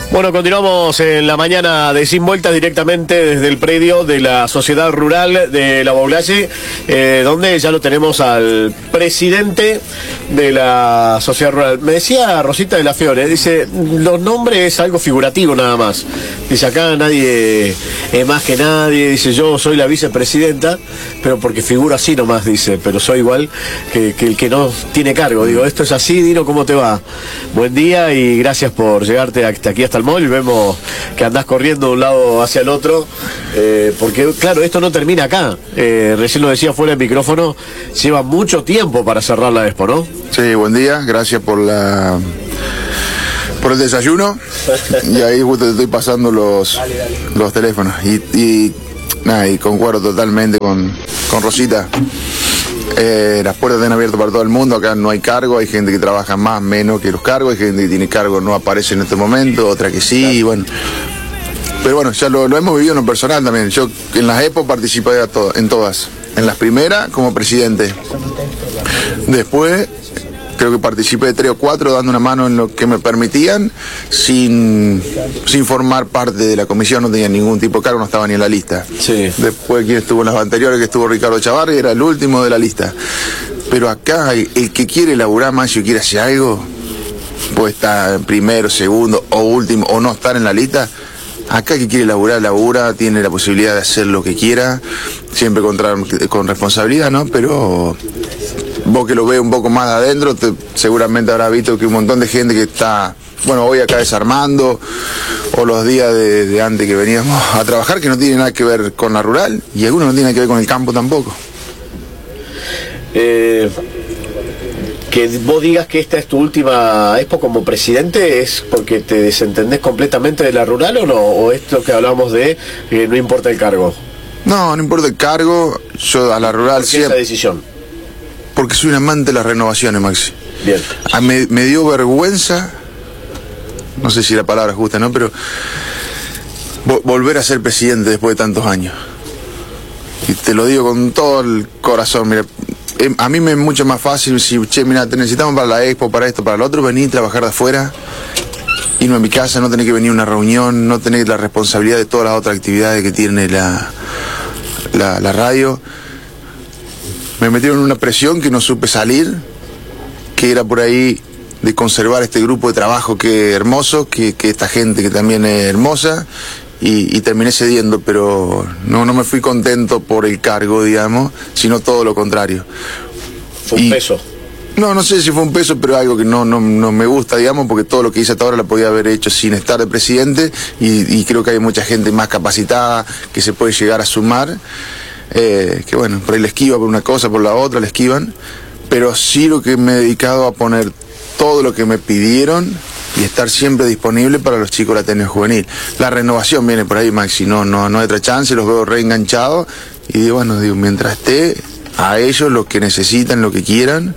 Bueno, continuamos en la mañana de Sin Vueltas directamente desde el predio de la Sociedad Rural de La Boulaye, donde ya lo tenemos al presidente de la Sociedad Rural. Me decía Rosita de la Fiore, dice, los nombres es algo figurativo nada más. Dice, acá nadie es más que nadie, dice, yo soy la vicepresidenta, pero porque figuro así nomás, dice, pero soy igual que el que no tiene cargo. Digo, esto es así, Dino, ¿cómo te va? Buen día y gracias por llegarte aquí hasta el móvil. Vemos que andás corriendo de un lado hacia el otro, porque claro, esto no termina acá. Recién lo decía fuera del micrófono, lleva mucho tiempo para cerrar la Expo, ¿no? Sí, buen día, gracias por el desayuno. Y ahí justo te estoy pasando los teléfonos y concuerdo totalmente con Rosita. Las puertas están abiertas para todo el mundo. Acá no hay cargo, hay gente que trabaja más, menos que los cargos, hay gente que tiene cargo, no aparece en este momento, otra que sí, y bueno. Pero bueno, ya lo hemos vivido en lo personal también. Yo en las EPO participé en todas. En las primeras como presidente. Después creo que participé de 3 o 4 dando una mano en lo que me permitían, sin formar parte de la comisión, no tenía ningún tipo de cargo, no estaba ni en la lista. Sí. Después quien estuvo en las anteriores, que estuvo Ricardo Chavarri, era el último de la lista. Pero acá el que quiere laburar más y quiere hacer algo, puede estar en primero, segundo o último, o no estar en la lista. Acá el que quiere laburar, labura, tiene la posibilidad de hacer lo que quiera, siempre con responsabilidad, ¿no? Pero vos que lo ves un poco más de adentro, seguramente habrás visto que un montón de gente que está, bueno, hoy acá desarmando, o los días de antes que veníamos a trabajar, que no tiene nada que ver con la rural, y algunos no tienen nada que ver con el campo tampoco. Que vos digas que esta es tu última Expo como presidente, ¿es porque te desentendés completamente de la rural o no? ¿O esto que hablamos de no importa el cargo? No importa el cargo, yo a la rural siempre... ¿Por qué esa decisión? Porque soy un amante de las renovaciones, Maxi. Bien. Me dio vergüenza, no sé si la palabra es justa, ¿no? Pero volver a ser presidente después de tantos años. Y te lo digo con todo el corazón, mira. A mí me es mucho más fácil si, mira, te necesitamos para la Expo, para esto, para lo otro, venir a trabajar de afuera, irme a mi casa, no tener que venir a una reunión, no tener la responsabilidad de todas las otras actividades que tiene la radio. Me metieron en una presión que no supe salir, que era por ahí de conservar este grupo de trabajo que es hermoso, que esta gente que también es hermosa, y terminé cediendo, pero no me fui contento por el cargo, digamos, sino todo lo contrario. ¿Fue un peso? No sé si fue un peso, pero algo que no me gusta, digamos, porque todo lo que hice hasta ahora lo podía haber hecho sin estar de presidente, y creo que hay mucha gente más capacitada que se puede llegar a sumar, que bueno, por ahí le esquiva por una cosa, por la otra le esquivan, pero sí lo que me he dedicado a poner todo lo que me pidieron y estar siempre disponible para los chicos de la Ateneo Juvenil. La renovación viene por ahí, Maxi, no hay otra chance, los veo reenganchados, y digo, bueno, mientras esté a ellos lo que necesitan, lo que quieran,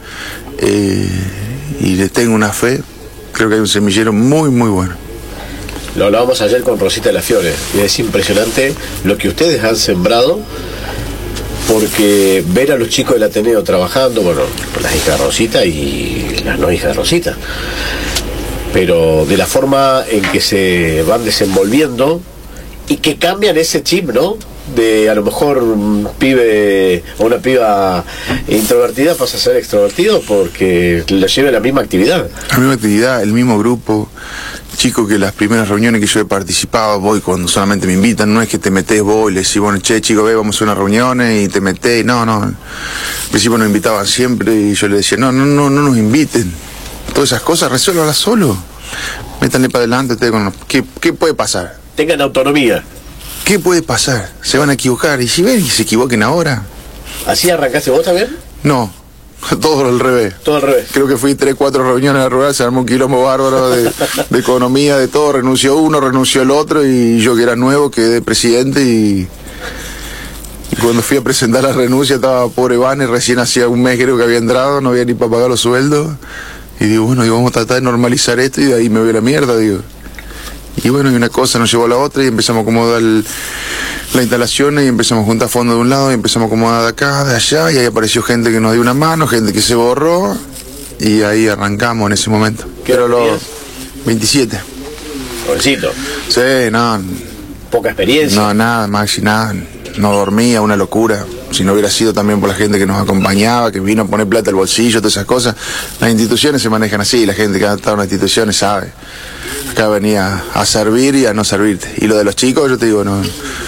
y les tengo una fe, creo que hay un semillero muy, muy bueno. Lo hablábamos ayer con Rosita de la Fiore, y es impresionante lo que ustedes han sembrado, porque ver a los chicos del Ateneo trabajando, bueno, las hijas de Rosita y las no hijas de Rosita, pero de la forma en que se van desenvolviendo y que cambian ese chip, ¿no? De a lo mejor un pibe o una piba introvertida pasa a ser extrovertido porque la lleva la misma actividad. La misma actividad, el mismo grupo. Chico, que las primeras reuniones que yo he participado, voy cuando solamente me invitan, no es que te metés vos y le decís, bueno, che, chico, vamos a unas reuniones y te metés, no. Al principio nos invitaban siempre y yo le decía, no nos inviten. Todas esas cosas, resuélvalas solo. Métanle para adelante ustedes con... ¿Qué puede pasar? Tengan autonomía. ¿Qué puede pasar? Se van a equivocar. Y si ven y se equivoquen ahora. ¿Así arrancaste vos también? No, todo al revés. Todo al revés. Creo que fui 3, 4 reuniones a la rural, se armó un quilombo bárbaro de economía, de todo. Renunció uno, renunció el otro, y yo que era nuevo quedé presidente, y cuando fui a presentar la renuncia estaba pobre Vane, recién hacía un mes creo que había entrado, no había ni para pagar los sueldos. Y digo, bueno, vamos a tratar de normalizar esto, y de ahí me veo la mierda, digo. Y bueno, y una cosa nos llevó a la otra, y empezamos a acomodar la instalación, y empezamos a juntar fondos de un lado, y empezamos a acomodar de acá, de allá, y ahí apareció gente que nos dio una mano, gente que se borró, y ahí arrancamos en ese momento. ¿Qué era los 27? jovencito. Sí, no. Poca experiencia. No, nada, Maxi, nada. No dormía, una locura. Si no hubiera sido también por la gente que nos acompañaba, que vino a poner plata al bolsillo, todas esas cosas. Las instituciones se manejan así, la gente que ha estado en las instituciones sabe. Acá venía a servir y a no servirte. Y lo de los chicos, yo te digo, no.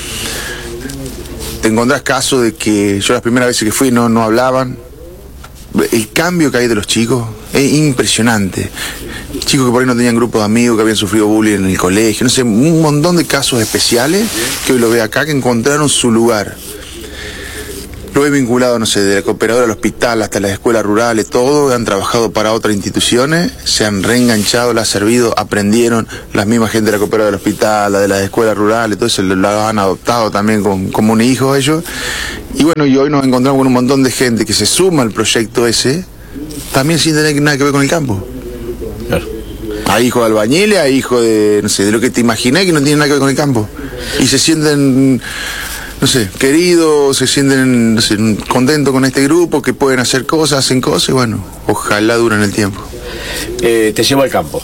Te encontrás casos de que yo las primeras veces que fui no hablaban. El cambio que hay de los chicos es impresionante. Chicos que por ahí no tenían grupo de amigos, que habían sufrido bullying en el colegio, no sé, un montón de casos especiales que hoy lo ve acá, que encontraron su lugar. Lo he vinculado, no sé, de la cooperadora al hospital hasta las escuelas rurales, todo, han trabajado para otras instituciones, se han reenganchado, les ha servido, aprendieron, las mismas gente de la cooperadora del hospital, la de las escuelas rurales, todo eso lo han adoptado también como un hijo ellos. Y bueno, y hoy nos encontramos con un montón de gente que se suma al proyecto ese, también sin tener nada que ver con el campo. Claro. Hay hijos de albañiles, hay hijos de, no sé, de lo que te imaginé que no tienen nada que ver con el campo. Y se sienten, no sé, queridos, se sienten, no sé, contentos con este grupo, que pueden hacer cosas, hacen cosas, y bueno, ojalá duren el tiempo. Te llevo al campo.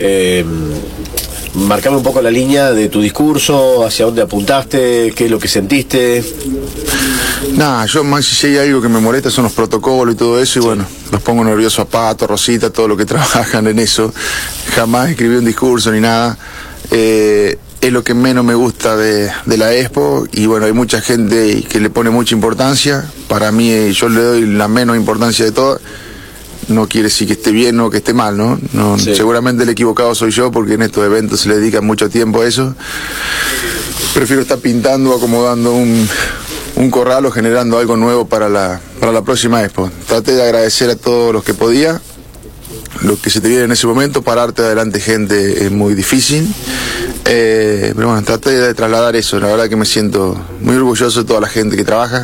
Marcame un poco la línea de tu discurso, hacia dónde apuntaste, qué es lo que sentiste. Nada, yo más si hay algo que me molesta son los protocolos y todo eso, y bueno, los pongo nerviosos a Pato, Rosita, todo lo que trabajan en eso. Jamás escribí un discurso ni nada. Es lo que menos me gusta de la Expo, y bueno, hay mucha gente que le pone mucha importancia. Para mí, yo le doy la menos importancia de todo. No quiere decir que esté bien o que esté mal, ¿no? Sí. Seguramente el equivocado soy yo, porque en estos eventos se le dedica mucho tiempo a eso. Prefiero estar pintando, acomodando un corral o generando algo nuevo para la próxima Expo. Traté de agradecer a todos los que podía, lo que se te viene en ese momento. Pararte adelante gente es muy difícil, pero bueno, traté de trasladar eso. La verdad que me siento muy orgulloso de toda la gente que trabaja,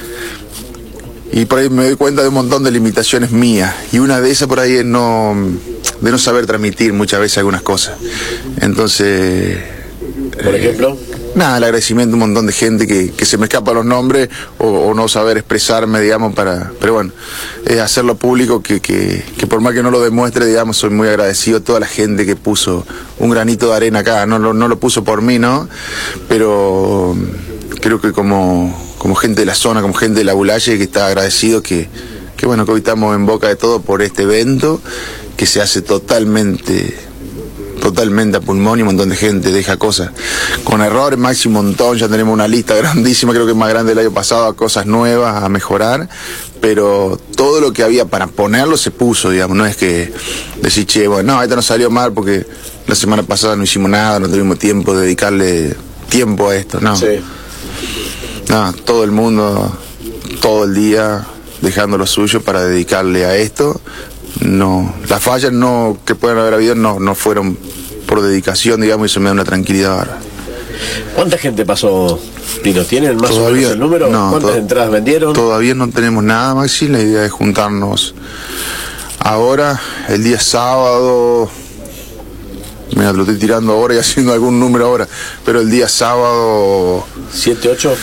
y por ahí me doy cuenta de un montón de limitaciones mías, y una de esas por ahí es de no saber transmitir muchas veces algunas cosas. Entonces, por ejemplo, nada, el agradecimiento a un montón de gente que se me escapan los nombres, o no saber expresarme, digamos, pero bueno, hacerlo público, que por más que no lo demuestre, digamos, soy muy agradecido a toda la gente que puso un granito de arena acá. No lo puso por mí, ¿no? Pero creo que como gente de la zona, como gente de la Bulaye, que está agradecido que bueno, que hoy estamos en boca de todo por este evento, que se hace totalmente a pulmón, y un montón de gente deja cosas con errores, máximo un montón. Ya tenemos una lista grandísima, creo que más grande del año pasado, a cosas nuevas, a mejorar, pero todo lo que había para ponerlo se puso, digamos. No es que decir, che, bueno, no, esto no salió mal porque la semana pasada no hicimos nada, no tuvimos tiempo de dedicarle tiempo a esto, no. Sí. No, todo el mundo, todo el día, dejando lo suyo para dedicarle a esto. No, las fallas que puedan haber habido no fueron por dedicación, digamos, y eso me da una tranquilidad ahora. ¿Cuánta gente pasó, Pino? ¿Tienen más o menos el número? No, ¿cuántas entradas vendieron? Todavía no tenemos nada, Maxi. La idea es juntarnos ahora, el día sábado. Mira, te lo estoy tirando ahora y haciendo algún número ahora, pero el día sábado... ¿7, 8?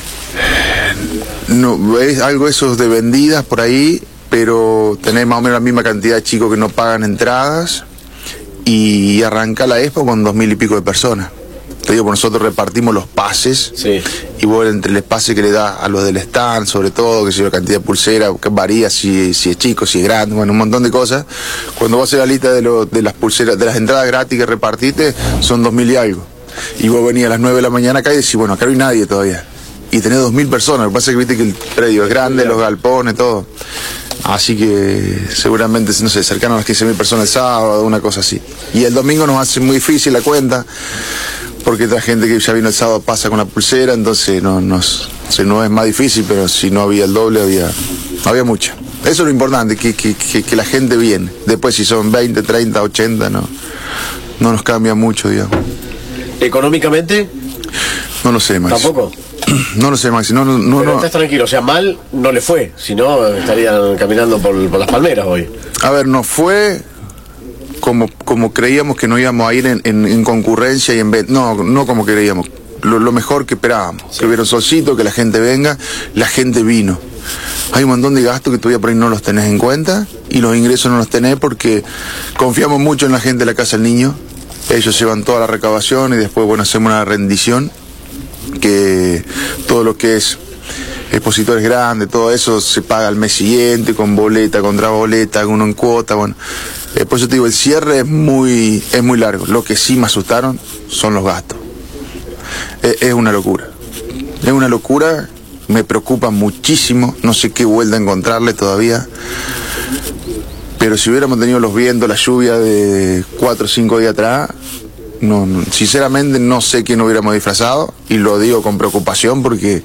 No, es algo esos de vendidas por ahí, pero tenés más o menos la misma cantidad de chicos que no pagan entradas, y arranca la Expo con 2.000 y pico de personas. Te digo, porque nosotros repartimos los pases, sí, y vos entre el pase que le das a los del stand, sobre todo, que si la cantidad de pulseras, que varía si es chico, si es grande, bueno, un montón de cosas. Cuando vos haces la lista de las pulseras, de las entradas gratis que repartiste, son 2.000 y algo. Y vos venías a las 9 de la mañana acá y decís, bueno, acá no hay nadie todavía. Y tenés 2.000 personas, lo que pasa es que viste que el predio es grande, los galpones, todo. Así que seguramente, no sé, cercano a las 15.000 personas el sábado, una cosa así. Y el domingo nos hace muy difícil la cuenta, porque otra gente que ya vino el sábado pasa con la pulsera, entonces no es más difícil, pero si no había el doble, había mucho. Eso es lo importante, que la gente viene. Después si son 20, 30, 80, no nos cambia mucho, digamos. ¿Económicamente? No lo sé, Maxi. ¿Tampoco? No lo sé, Maxi. Pero estás tranquilo, o sea, mal no le fue, si no estarían caminando por las palmeras hoy. A ver, no fue como creíamos que no íbamos a ir en concurrencia y en venta. No como creíamos. Lo mejor que esperábamos. Sí. Que hubiera un solcito, que la gente venga. La gente vino. Hay un montón de gastos que todavía por ahí no los tenés en cuenta, y los ingresos no los tenés porque confiamos mucho en la gente de la Casa del Niño. ellos llevan toda la recaudación y después, bueno, hacemos una rendición, que todo lo que es expositores grandes, todo eso se paga al mes siguiente, con boleta, contra boleta, uno en cuota, bueno. Por eso te digo, el cierre es muy largo. Lo que sí me asustaron son los gastos. Es una locura. Es una locura, me preocupa muchísimo, no sé qué vuelta a encontrarle todavía. Pero si hubiéramos tenido los vientos, la lluvia de 4 o 5 días atrás, no, sinceramente no sé quién hubiéramos disfrazado, y lo digo con preocupación porque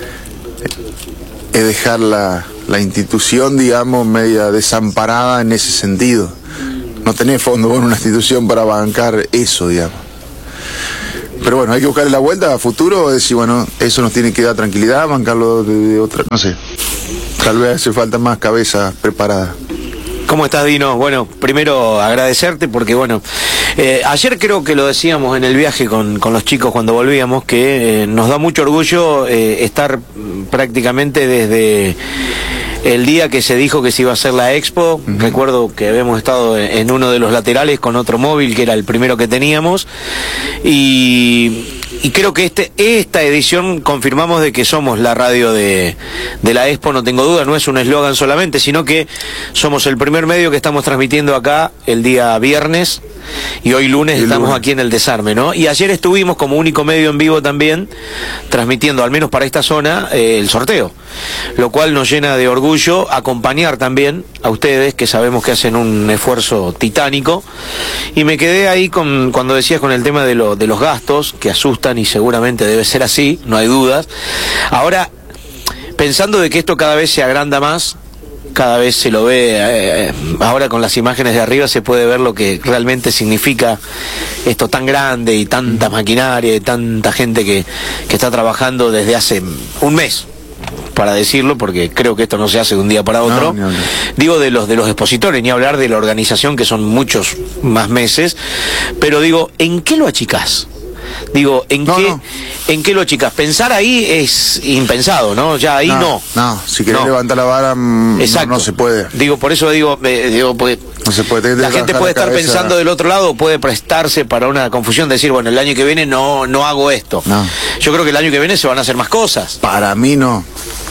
es dejar la institución, digamos, media desamparada en ese sentido. No tenés fondo con una institución para bancar eso, digamos. Pero bueno, hay que buscarle la vuelta a futuro, decir, bueno, eso nos tiene que dar tranquilidad, bancarlo de otra, no sé. Tal vez hace falta más cabeza preparada. ¿Cómo estás, Dino? Bueno, primero agradecerte porque, bueno, ayer creo que lo decíamos en el viaje con los chicos cuando volvíamos, que nos da mucho orgullo estar prácticamente desde el día que se dijo que se iba a hacer la expo. Recuerdo que habíamos estado en uno de los laterales con otro móvil, que era el primero que teníamos, y creo que esta edición confirmamos de que somos la radio de la Expo, no tengo duda, no es un eslogan solamente, sino que somos el primer medio que estamos transmitiendo acá el día viernes, y hoy lunes estamos aquí en el Desarme, ¿no? Y ayer estuvimos como único medio en vivo también, transmitiendo, al menos para esta zona, el sorteo, lo cual nos llena de orgullo acompañar también a ustedes, que sabemos que hacen un esfuerzo titánico. Y me quedé ahí cuando decías con el tema de los gastos, que asustan, y seguramente debe ser así, no hay dudas. Ahora, pensando de que esto cada vez se agranda más, cada vez se lo ve, ahora con las imágenes de arriba se puede ver lo que realmente significa esto tan grande, y tanta maquinaria, y tanta gente que está trabajando desde hace un mes, para decirlo, porque creo que esto no se hace de un día para otro. No. Digo de los expositores, ni hablar de la organización, que son muchos más meses, pero digo, ¿en qué lo achicás? Digo, ¿en qué lo achicás? Pensar ahí es impensado, ¿no? Ya ahí no. No, si querés levantar la vara, no se puede. Digo, por eso digo porque no se puede. La gente puede estar pensando del otro lado, puede prestarse para una confusión, decir, bueno, el año que viene no hago esto. No. Yo creo que el año que viene se van a hacer más cosas. Para mí no.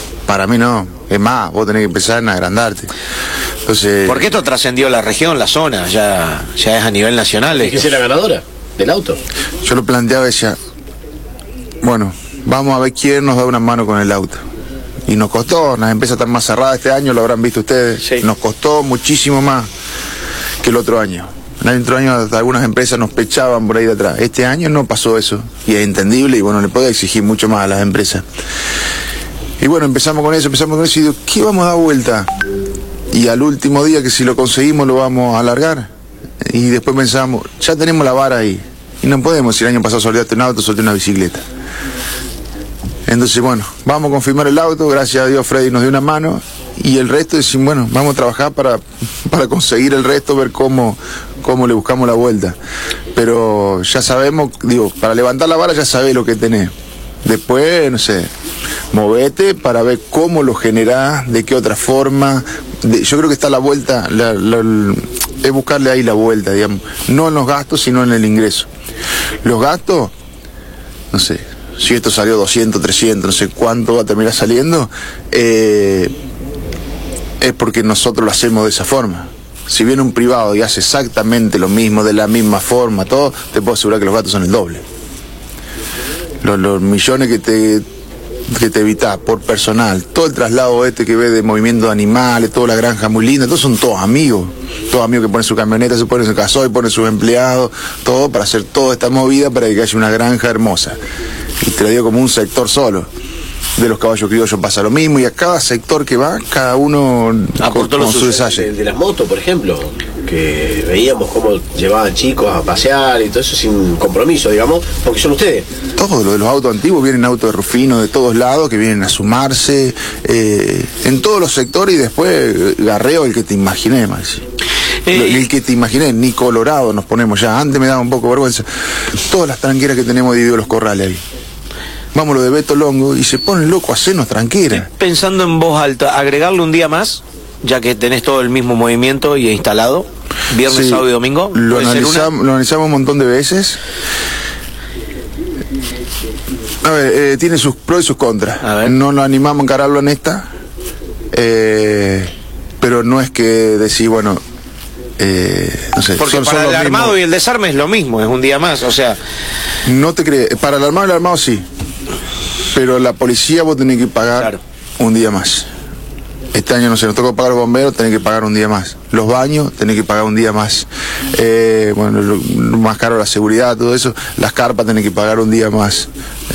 Es más, vos tenés que empezar a agrandarte. Entonces, porque esto trascendió la región, la zona, ya es a nivel nacional. ¿Es que es la ganadora del auto? Yo lo planteaba, decía, bueno, vamos a ver quién nos da una mano con el auto. Y nos costó, las empresas están más cerradas este año, lo habrán visto ustedes. Sí. Nos costó muchísimo más que el otro año. El otro año algunas empresas nos pechaban por ahí de atrás. Este año no pasó eso. Y es entendible, y bueno, le puedo exigir mucho más a las empresas. Y bueno, empezamos con eso y digo, ¿qué vamos a dar vuelta? Y al último día, que si lo conseguimos lo vamos a alargar. Y después pensamos, ya tenemos la vara ahí. Y no podemos, si el año pasado soltaste un auto, solté una bicicleta. Entonces, bueno, vamos a confirmar el auto, gracias a Dios Freddy nos dio una mano. Y el resto decimos, bueno, vamos a trabajar para conseguir el resto, ver cómo le buscamos la vuelta. Pero ya sabemos, digo, para levantar la vara ya sabés lo que tenés. Después, no sé, movete para ver cómo lo generás, de qué otra forma. Yo creo que está la vuelta, es buscarle ahí la vuelta, digamos. No en los gastos, sino en el ingreso. Los gastos, no sé, si esto salió 200, 300, no sé cuánto va a terminar saliendo, es porque nosotros lo hacemos de esa forma. Si viene un privado y hace exactamente lo mismo, de la misma forma, todo, te puedo asegurar que los gastos son el doble. Los millones que te evitás por personal, todo el traslado que ves de movimiento de animales, toda la granja muy linda, todos son todos amigos que ponen su camioneta, se ponen su gasoil, ponen sus empleados, todo para hacer toda esta movida para que haya una granja hermosa. Y te lo digo como un sector solo. De los caballos criollos pasa lo mismo, y a cada sector que va, cada uno con su detalle. De las motos, por ejemplo, que veíamos cómo llevaban chicos a pasear y todo eso sin compromiso, digamos, porque son ustedes. Todo lo de los autos antiguos, vienen autos de Rufino de todos lados que vienen a sumarse en todos los sectores, y después garreo el que te imaginé, Maxi. El que te imaginé, ni colorado nos ponemos ya. Antes me daba un poco de vergüenza. Todas las tranqueras que tenemos dividido los corrales ahí. Vamos lo de Beto Longo y se ponen locos a hacernos tranquera. Pensando en voz alta, agregarle un día más, ya que tenés todo el mismo movimiento y instalado. ¿Viernes, Sí, sábado y domingo? Lo analizamos un montón de veces. A ver, tiene sus pros y sus contras. No nos animamos a encararlo en esta, pero no es que decir, bueno, no sé. Porque para el armado y el desarme es lo mismo, es un día más, o sea. No te crees, para el armado sí, pero la policía vos tenés que pagar un día más. Este año no sé, nos tocó pagar los bomberos, tenés que pagar un día más. Los baños, tenés que pagar un día más. Bueno, lo más caro la seguridad, todo eso. Las carpas, tenés que pagar un día más.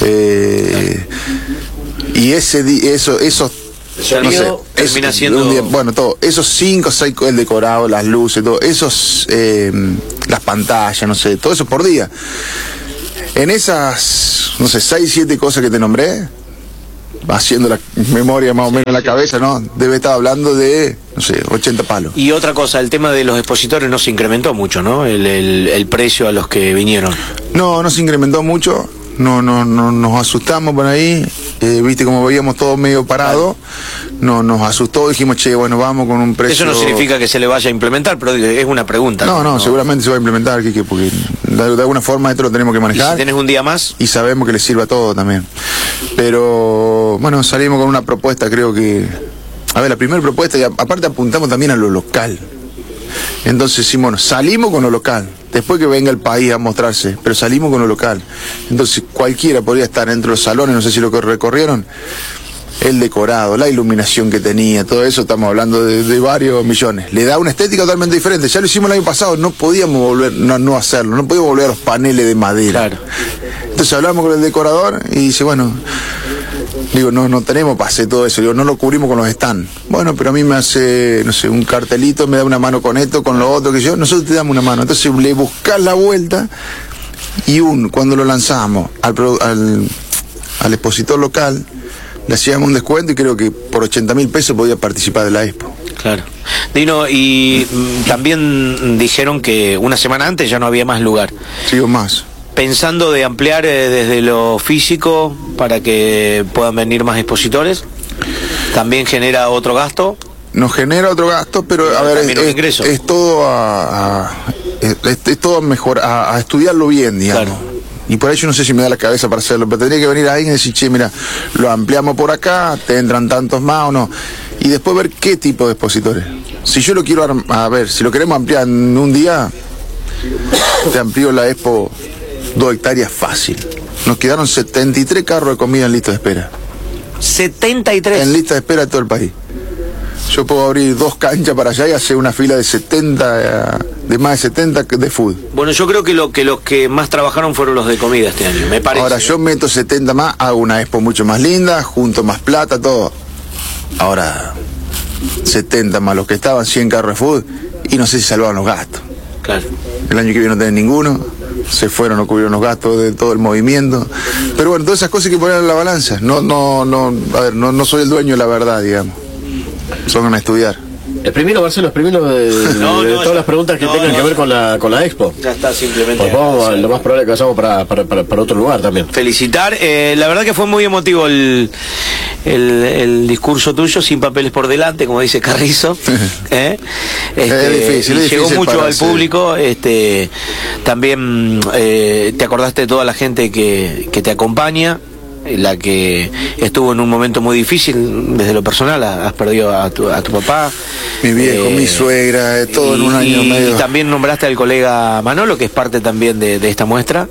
Y esos no sé, termina siendo bueno, todo, esos 5 o 6, el decorado, las luces, todo, esos, las pantallas, no sé, todo eso por día. En esas, no sé, 6, 7 cosas que te nombré, haciendo la memoria más o menos en la cabeza, ¿no? Debe estar hablando de, no sé, 80 palos. Y otra cosa, el tema de los expositores no se incrementó mucho, ¿no? El precio a los que vinieron. No se incrementó mucho. No, nos asustamos por ahí, viste como veíamos todo medio parado, nos asustó, dijimos, che, bueno, vamos con un precio. Eso no significa que se le vaya a implementar, pero es una pregunta. No, seguramente se va a implementar, porque de alguna forma esto lo tenemos que manejar. ¿Y si tenés un día más? Y sabemos que le sirva a todo también. Pero, bueno, salimos con una propuesta, creo que... A ver, la primera propuesta, y aparte apuntamos también a lo local. Entonces, sí, bueno, salimos con lo local, después que venga el país a mostrarse, pero salimos con lo local. Entonces, cualquiera podría estar dentro de los salones, no sé si lo que recorrieron, el decorado, la iluminación que tenía, todo eso, estamos hablando de varios millones. Le da una estética totalmente diferente. Ya lo hicimos el año pasado, no podíamos volver, no hacerlo, no podíamos volver a los paneles de madera. Claro. Entonces hablamos con el decorador y dice, bueno... Digo, no tenemos para hacer todo eso, digo, no lo cubrimos con los stands. Bueno, pero a mí me hace, no sé, un cartelito, me da una mano con esto, con lo otro, que yo, nosotros te damos una mano. Entonces le buscás la vuelta y cuando lo lanzamos al expositor local, le hacíamos un descuento y creo que por 80.000 pesos podía participar de la expo. Claro. Dino, y también dijeron que una semana antes ya no había más lugar. Sí, o más. Pensando de ampliar desde lo físico para que puedan venir más expositores, ¿también genera otro gasto? Nos genera otro gasto, pero a ver, es todo es todo mejor, a estudiarlo bien, digamos. Claro. Y por eso no sé si me da la cabeza para hacerlo, pero tendría que venir alguien y decir, che, mira, lo ampliamos por acá, te entran tantos más o no. Y después ver qué tipo de expositores. Si yo lo quiero, a ver, si lo queremos ampliar en un día, te amplío la expo 2 hectáreas fácil. Nos quedaron 73 carros de comida en lista de espera. 73. En lista de espera de todo el país. Yo puedo abrir 2 canchas para allá y hacer una fila de 70, de más de 70 de fútbol. Bueno, yo creo que los que más trabajaron fueron los de comida este año, me parece. Ahora yo meto 70 más, hago una expo mucho más linda, junto más plata, todo. Ahora 70 más los que estaban, 100 carros de fútbol, y no sé si salvaban los gastos. Claro. El año que viene no tienen ninguno. Se fueron, no cubrieron los gastos de todo el movimiento. Pero bueno, todas esas cosas hay que poner en la balanza. A ver, no soy el dueño de la verdad, digamos. Son a estudiar. El primero, Marcelo, el primero de todas las preguntas que tengan que ver con la expo. Ya está, simplemente. Pues vamos, lo más probable es que vayamos para otro lugar también. Felicitar, la verdad que fue muy emotivo el discurso tuyo, sin papeles por delante, como dice Carrizo. Es difícil, llegó mucho al público. También te acordaste de toda la gente que te acompaña, la que estuvo en un momento muy difícil desde lo personal, has perdido a tu papá, mi viejo, mi suegra, todo en un año y medio. Y también nombraste al colega Manolo, que es parte también de esta muestra.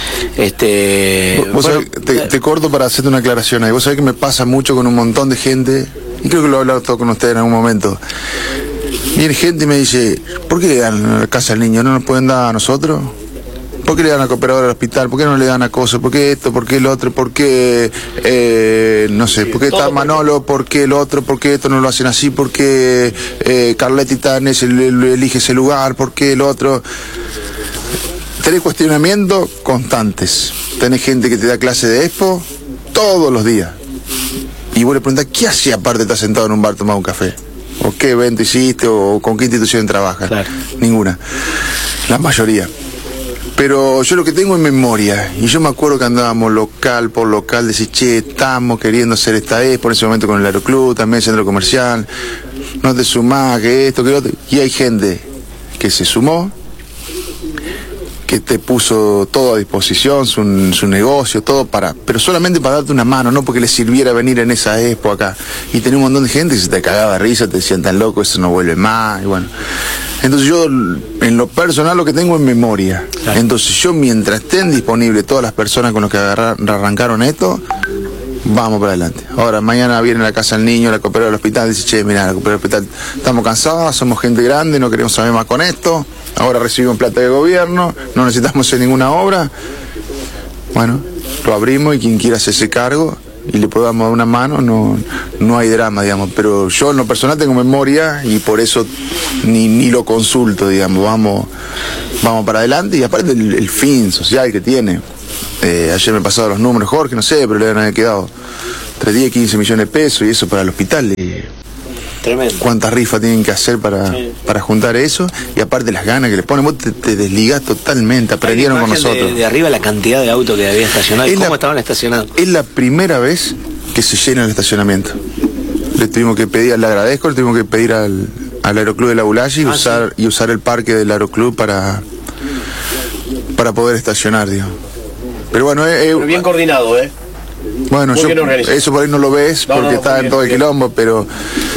Vos sabés, te corto para hacerte una aclaración ahí. Vos sabés que me pasa mucho con un montón de gente, y creo que lo he hablado todo con ustedes en algún momento. Viene gente y me dice, ¿por qué le dan la casa al niño? ¿No nos pueden dar a nosotros? ¿Por qué le dan a cooperador al hospital? ¿Por qué no le dan a cosas? ¿Por qué esto? ¿Por qué el otro? ¿Por qué, no sé, por qué está Manolo? ¿Por qué el otro? ¿Por qué esto no lo hacen así? ¿Por qué Carletti Tanes elige ese lugar? ¿Por qué el otro? Tenés cuestionamientos constantes. Tenés gente que te da clase de expo todos los días. Y vos le preguntás, ¿qué hace aparte de estar sentado en un bar tomando un café? ¿O qué evento hiciste? ¿O con qué institución trabajas? Claro. Ninguna. La mayoría. Pero yo lo que tengo es memoria, y yo me acuerdo que andábamos local por local, decir, che, estamos queriendo hacer esta expo, en ese momento con el Aeroclub, también el centro comercial, no te sumás, que esto, que lo otro, y hay gente que se sumó, que te puso todo a disposición, su negocio, todo pero solamente para darte una mano, no porque le sirviera venir en esa expo acá. Y tenía un montón de gente que se te cagaba de risa, te decían tan loco, eso no vuelve más, y bueno. Entonces yo, en lo personal, lo que tengo es memoria. Claro. Entonces yo, mientras estén disponibles todas las personas con las que arrancaron esto, vamos para adelante. Ahora, mañana viene a la casa del niño, la cooperativa del hospital, dice, che, mira, la cooperativa del hospital, estamos cansados, somos gente grande, no queremos saber más con esto, ahora recibimos plata del gobierno, no necesitamos hacer ninguna obra. Bueno, lo abrimos y quien quiera hacerse cargo y le podamos dar una mano, no hay drama, digamos. Pero yo en lo personal tengo memoria y por eso ni lo consulto, digamos. Vamos para adelante, y aparte el fin social que tiene. Ayer me pasaron los números, Jorge, no sé, pero le han quedado entre 10 y 15 millones de pesos, y eso para el hospital. Tremendo. ¿Cuántas rifas tienen que hacer para juntar eso? Y aparte las ganas que le ponen, vos te desligás totalmente, aprendieron con nosotros. De arriba la cantidad de autos que había estacionado, y cómo estaban estacionados. Es la primera vez que se llena el estacionamiento. Le tuvimos que pedir, le agradezco, le tuvimos que pedir al Aeroclub de la Bulaye y usar el parque del Aeroclub para poder estacionar, digo. Pero bueno, pero bien coordinado, Bueno, eso por ahí no lo ves porque está en todo el quilombo, pero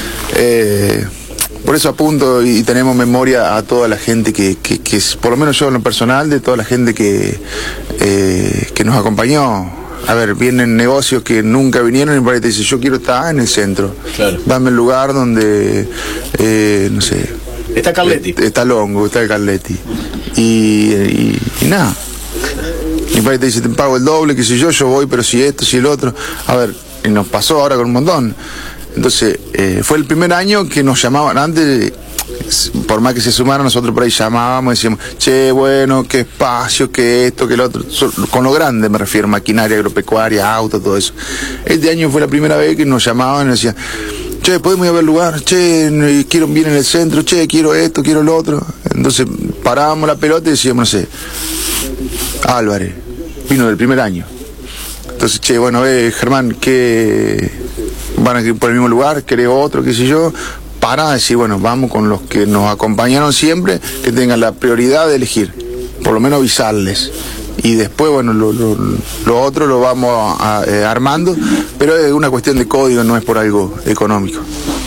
por eso apunto y tenemos memoria a toda la gente que por lo menos yo en lo personal, de toda la gente que nos acompañó. A ver, vienen negocios que nunca vinieron y por ahí te dicen, yo quiero estar en el centro. Claro. Dame el lugar donde, no sé. Está Carletti. Está Longo, está el Carletti. Y nada. Mi padre te dice, te pago el doble, qué sé yo voy, pero si esto, si el otro. A ver, y nos pasó ahora con un montón. Entonces, fue el primer año que nos llamaban, antes, por más que se sumaron, nosotros por ahí llamábamos y decíamos, che, bueno, qué espacio, qué esto, qué lo otro. Con lo grande me refiero, maquinaria agropecuaria, auto, todo eso. Este año fue la primera vez que nos llamaban y nos decían, che, ¿podemos ir a ver lugar? Che, quiero bien en el centro, che, quiero esto, quiero lo otro. Entonces, parábamos la pelota y decíamos, no sé, Álvarez, vino del primer año. Entonces, che, bueno, Germán, ¿qué van a ir por el mismo lugar? ¿Querés otro? ¿Qué sé yo? Para decir, bueno, vamos con los que nos acompañaron siempre, que tengan la prioridad de elegir, por lo menos avisarles. Y después, bueno, lo otro lo vamos armando, pero es una cuestión de código, no es por algo económico.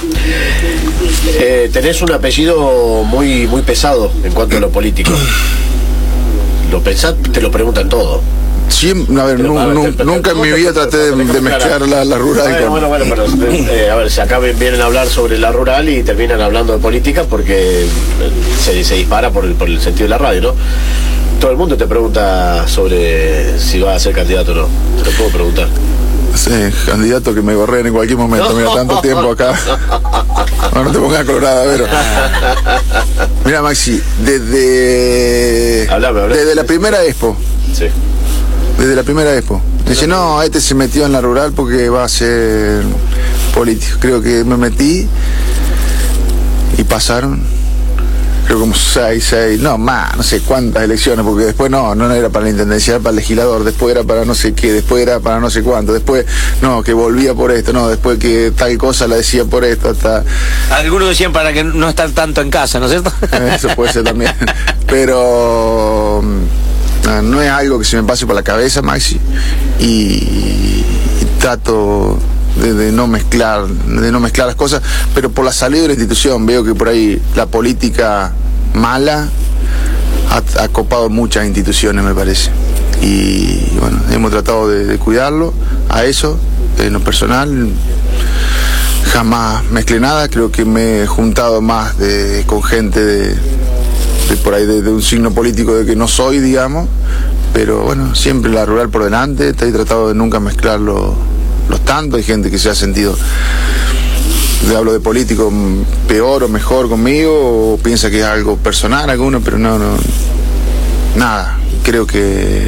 Tenés un apellido muy, muy pesado en cuanto a lo político. ¿Lo pensás? Te lo preguntan todo. Siempre, a ver, nunca en mi vida traté de mezclar la rural con... Bueno, pero a ver, si acá vienen a hablar sobre la rural y terminan hablando de política porque se dispara por el sentido de la radio, ¿no? Todo el mundo te pregunta sobre si vas a ser candidato o no. Te lo puedo preguntar. Sí, candidato que me gorreen en cualquier momento. Mira, tanto tiempo acá. No te pongas colorada, pero. Mira, Maxi, desde la primera expo. Sí. Desde la primera expo. Dice, no, se metió en la rural porque va a ser político. Creo que me metí y pasaron, creo como 6, no más, no sé cuántas elecciones, porque después no era para la intendencia, era para el legislador, después era para no sé qué, después era para no sé cuánto, después no, que volvía por esto, no, después que tal cosa la decía por esto, hasta... Algunos decían para que no estar tanto en casa, ¿no es cierto? Eso puede ser también, pero... no es algo que se me pase por la cabeza, Maxi, y trato de no mezclar las cosas, pero por la salida de la institución veo que por ahí la política mala ha copado muchas instituciones, me parece, y bueno, hemos tratado de cuidarlo a eso. En lo personal jamás mezclé nada, creo que me he juntado más con gente de por ahí de un signo político de que no soy, digamos, pero bueno, siempre la rural por delante. He tratado de nunca mezclar los tantos. Hay gente que se ha sentido, le hablo de político, peor o mejor conmigo, o piensa que es algo personal alguno, pero no, nada, creo que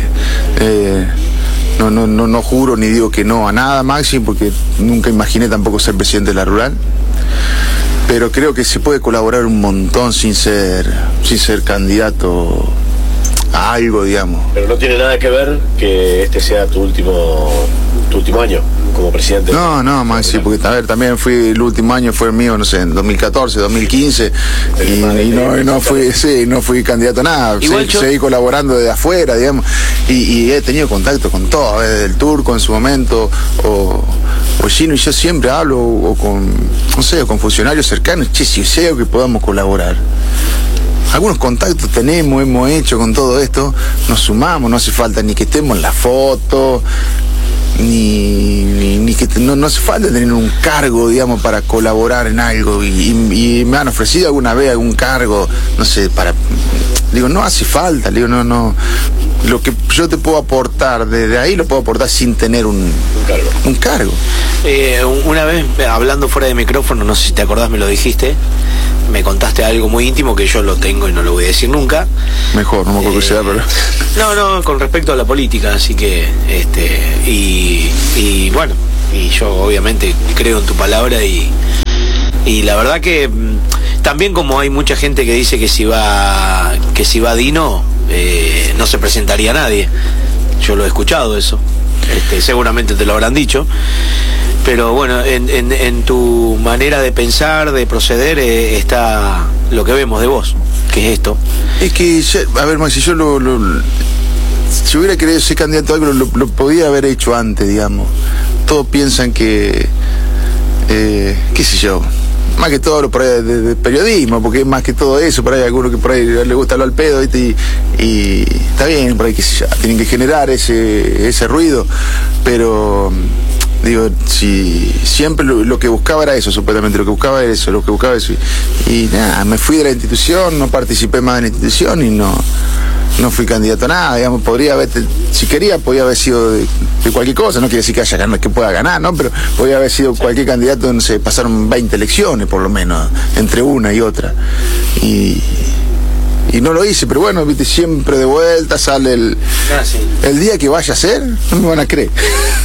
no juro ni digo que no a nada, Maxi, porque nunca imaginé tampoco ser presidente de la rural. Pero creo que se puede colaborar un montón sin ser candidato a algo, digamos. Pero no tiene nada que ver que este sea tu último tu último año como presidente. No, Maxi, porque a ver, también el último año fue el mío, no sé, en 2014, 2015, y no fui candidato a nada. Seguí colaborando desde afuera, digamos, y he tenido contacto con todo, desde el Turco en su momento, o Gino, y yo siempre hablo, o con, no sé, o con funcionarios cercanos, che, si sé que podamos colaborar. Algunos contactos hemos hecho con todo esto, nos sumamos, no hace falta ni que estemos en la foto, ni que no hace falta tener un cargo, digamos, para colaborar en algo, y me han ofrecido alguna vez algún cargo, no sé, digo, no hace falta, digo, no, lo que yo te puedo aportar desde ahí lo puedo aportar sin tener un cargo. Una vez, hablando fuera de micrófono, no sé si te acordás, me lo dijiste, me contaste algo muy íntimo que yo lo tengo y no lo voy a decir nunca. Mejor, no me acuerdo que sea, pero... No, con respecto a la política, así que, y bueno, y yo obviamente creo en tu palabra, y la verdad que también, como hay mucha gente que dice que si va Dino, no se presentaría a nadie. Yo lo he escuchado eso, seguramente te lo habrán dicho, pero bueno, en tu manera de pensar, de proceder, está lo que vemos de vos, que es esto. Es que, a ver, Maxi, yo si hubiera querido ser candidato a algo, lo podía haber hecho antes, digamos. Todos piensan que, qué sé yo, más que todo por ahí de periodismo, porque es más que todo eso, por ahí alguno que por ahí le gusta hablar al pedo, ¿viste? Y está bien, por ahí que tienen que generar ese ruido, pero digo, si siempre lo que buscaba era eso, supuestamente, lo que buscaba eso, y nada, me fui de la institución, no participé más en la institución y no fui candidato a nada, digamos. Si quería, podía haber sido de cualquier cosa, no quiere decir que pueda ganar, ¿no? Pero podía haber sido cualquier candidato, no sé, pasaron 20 elecciones por lo menos, entre una y otra. Y no lo hice, pero bueno, viste, siempre de vuelta sale el día que vaya a ser, no me van a creer.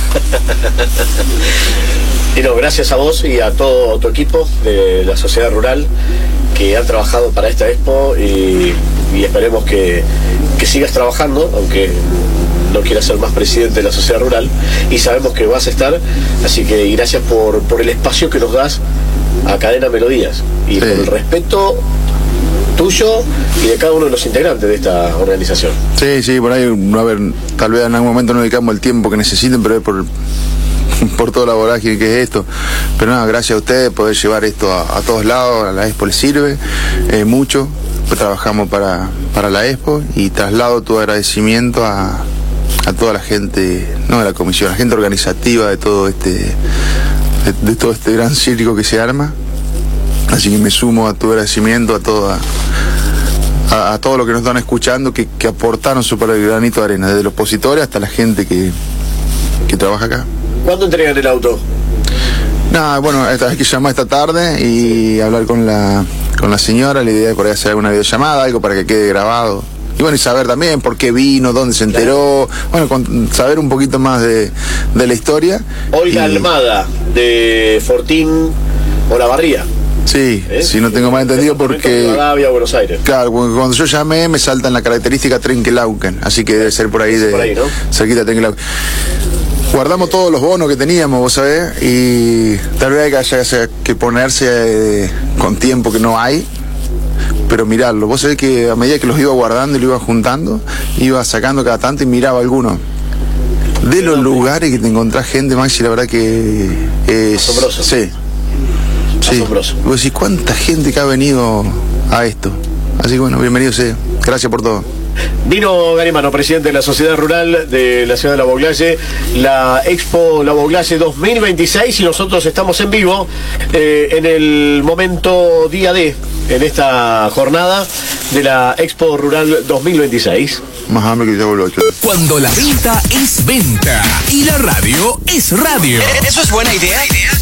Y no, gracias a vos y a todo tu equipo de la Sociedad Rural que han trabajado para esta Expo, y esperemos que sigas trabajando, aunque no quieras ser más presidente de la Sociedad Rural, y sabemos que vas a estar, así que y gracias por el espacio que nos das a Cadena Melodías, y por el respeto tuyo y de cada uno de los integrantes de esta organización. Sí, por ahí, a ver, tal vez en algún momento no dedicamos el tiempo que necesiten, pero es por toda la vorágine que es esto. Pero nada, gracias a ustedes poder llevar esto a todos lados. A la Expo les sirve mucho, pues trabajamos para la Expo, y traslado tu agradecimiento a toda la gente, no de la comisión, la gente organizativa de todo este gran circo que se arma. Así que me sumo a tu agradecimiento, a todos los que nos están escuchando, que aportaron su granito de arena, desde los opositores hasta la gente que trabaja acá. ¿Cuándo entregan el auto? Nada, bueno, hay que llamar esta tarde y hablar con la señora. La idea es por ahí hacer alguna videollamada, algo para que quede grabado. Y bueno, y saber también por qué vino, dónde se enteró, bueno, saber un poquito más de la historia. Olga Almada, de Fortín Olavarría. Sí, si no tengo mal entendido, porque Buenos Aires. Claro, cuando yo llamé me saltan la característica Trenquelauquen, así que debe ser por ahí, ¿no? Cerquita de Trenquelauquen. Guardamos todos los bonos que teníamos, vos sabés, y tal vez haya que ponerse con tiempo que no hay, pero mirarlo. Vos sabés que a medida que los iba guardando y lo iba juntando, iba sacando cada tanto y miraba algunos. De los lugares que te encontrás gente, Maxi, la verdad que es... asombroso. Sí. Asombroso. Vos decís, ¿cuánta gente que ha venido a esto? Así que bueno, bienvenido sea. Gracias por todo. Dino Garimano, presidente de la Sociedad Rural de la ciudad de La Bauglaye, la Expo La Bauglaye 2026, y nosotros estamos en vivo en el momento día D, en esta jornada de la Expo Rural 2026. Más hambre que llevo el 8. Cuando la venta es venta y la radio es radio. ¿Eso es buena idea?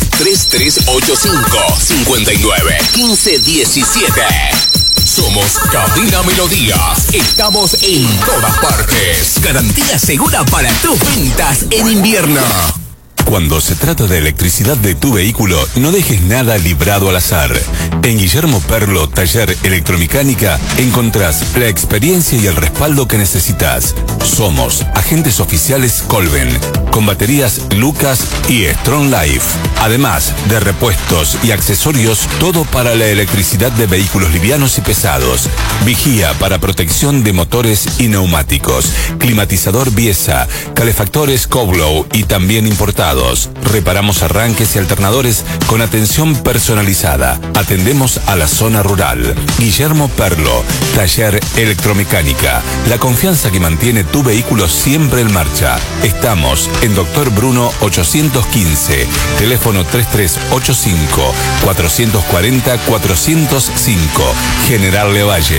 3385-59-1517. Somos Cadena Melodías. Estamos en todas partes. Garantía segura para tus ventas en invierno. Cuando se trata de electricidad de tu vehículo, no dejes nada librado al azar. En Guillermo Perlo, Taller Electromecánica, encontrás la experiencia y el respaldo que necesitas. Somos agentes oficiales Colven, con baterías Lucas y Strong Life. Además de repuestos y accesorios, todo para la electricidad de vehículos livianos y pesados. Vigía para protección de motores y neumáticos. Climatizador Biesa, calefactores Coblow y también importados. Reparamos arranques y alternadores con atención personalizada. Atendemos a la zona rural. Guillermo Perlo, Taller Electromecánica. La confianza que mantiene tu vehículo siempre en marcha. Estamos en Dr. Bruno 815. Teléfono 3385 440 405. General Levalle.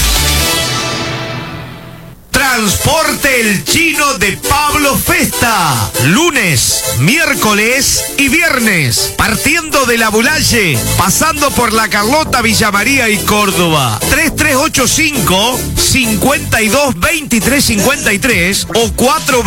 Transporte El Chino de Pablo Festa. Lunes, miércoles y viernes. Partiendo de la Bulalle, pasando por la Carlota, Villa María y Córdoba. 3385 52 23 53 o 4